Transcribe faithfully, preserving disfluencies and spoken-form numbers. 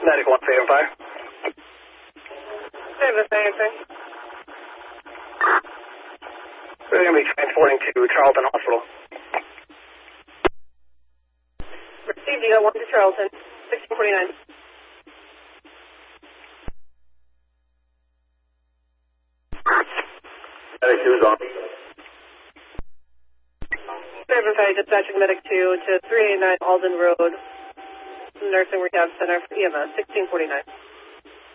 Medic one, Phantom five. Service, anything. We're going to be transporting to Charlton Hospital. Received, you got one to Charlton, sixteen forty-nine. Medic two is on. Service, I dispatching Medic two to three eighty-nine Alden Road, Nursing Rehab Center for E M S, sixteen forty-nine.